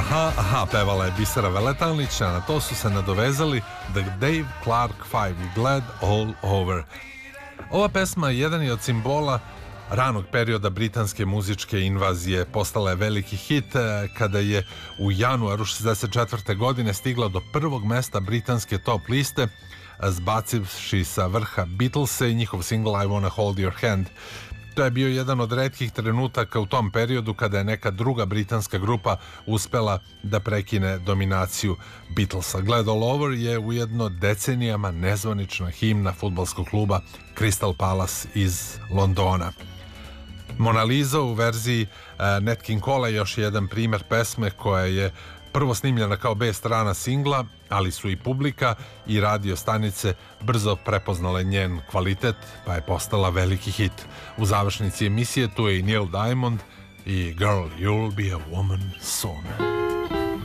Aha, aha, pevala je Bisera Veletalnić, a na to su se nadovezali The Dave Clark Five i Glad All Over. Ova pesma jedan je od simbola ranog perioda britanske muzičke invazije. Postala je veliki hit kada je u januaru 64. godine stigla do prvog mesta britanske top liste, zbacivši sa vrha Beatlese i njihov single I Wanna Hold Your Hand. To je bio jedan od retkih trenutaka u tom periodu kada je neka druga britanska grupa uspela da prekine dominaciju Beatlesa. Glad All Over je ujedno decenijama nezvanična himna fudbalskog kluba Crystal Palace iz Londona. Mona Lisa u verziji Nat King Cole je još jedan primer pesme koja je prvo snimljena kao B strana singla, ali su i publika i radio stanice brzo prepoznale njen kvalitet, pa je postala veliki hit. U završnici emisije tu je i Neil Diamond i Girl, You'll Be a Woman Soon.